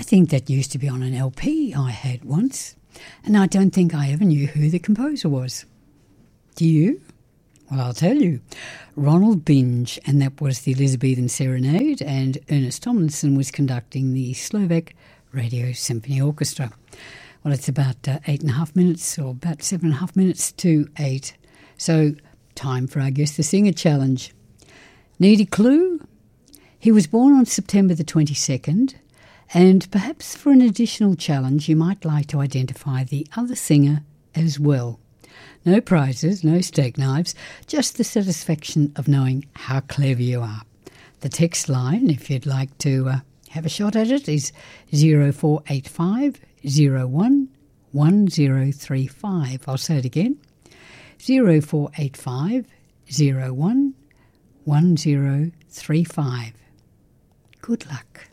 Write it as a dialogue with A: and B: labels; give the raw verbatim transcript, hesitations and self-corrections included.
A: I think that used to be on an L P I had once, and I don't think I ever knew who the composer was. Do you? Well, I'll tell you. Ronald Binge, and that was the Elizabethan Serenade, and Ernest Tomlinson was conducting the Slovak Radio Symphony Orchestra. Well, it's about uh, eight and a half minutes, or about seven and a half minutes to eight. So, time for, I guess, the Singer Challenge. Need a clue? He was born on September the twenty-second, and perhaps for an additional challenge, you might like to identify the other singer as well. No prizes, no steak knives, just the satisfaction of knowing how clever you are. The text line, if you'd like to uh, have a shot at it, is zero four eight five zero one one zero three five. I'll say it again, zero four eight five zero one one zero three five. Good luck.